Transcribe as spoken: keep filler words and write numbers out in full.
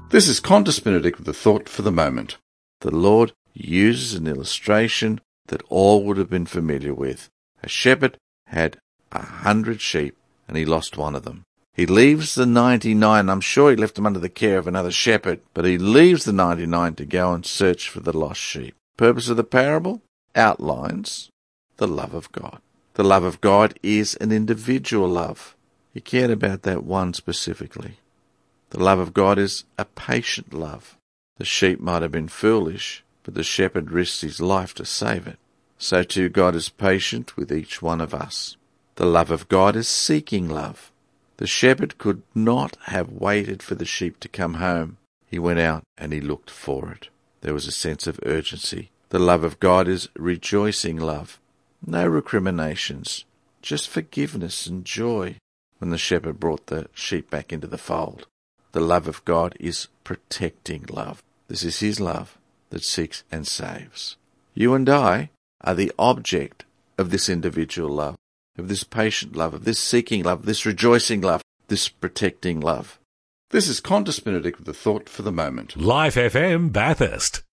This is Qantas Benedict with a thought for the moment. The Lord uses an illustration that all would have been familiar with. A shepherd had a hundred sheep and he lost one of them. He leaves the ninety-nine. I'm sure he left them under the care of another shepherd, but he leaves the ninety-nine to go and search for the lost sheep. Purpose of the parable outlines the love of God. The love of God is an individual love. He cared about that one specifically. The love of God is a patient love. The sheep might have been foolish, but the shepherd risked his life to save it. So too God is patient with each one of us. The love of God is seeking love. The shepherd could not have waited for the sheep to come home. He went out and he looked for it. There was a sense of urgency. The love of God is rejoicing love. No recriminations, just forgiveness and joy when the shepherd brought the sheep back into the fold. The love of God is protecting love. This is his love that seeks and saves. You and I are the object of this individual love, of this patient love, of this seeking love, this rejoicing love, this protecting love. This is Qantas Benedict with a thought for the moment. Life F M Bathurst.